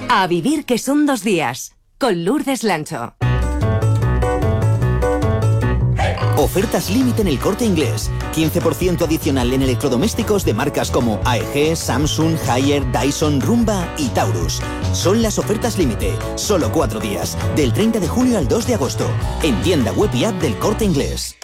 A vivir que son 2 días, con Lourdes Lancho. Ofertas límite en El Corte Inglés. 15% adicional en electrodomésticos de marcas como AEG, Samsung, Haier, Dyson, Rumba y Taurus. Son las ofertas límite. Solo 4 días. Del 30 de junio al 2 de agosto. En tienda web y app del Corte Inglés.